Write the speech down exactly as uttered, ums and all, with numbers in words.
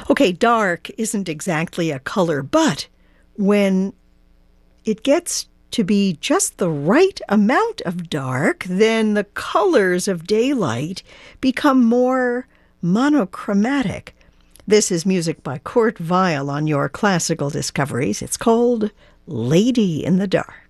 Okay, dark isn't exactly a color, but when it gets to be just the right amount of dark, then the colors of daylight become more monochromatic. This is music by Kurt Weill on your Classical Discoveries. It's called Lady in the Dark.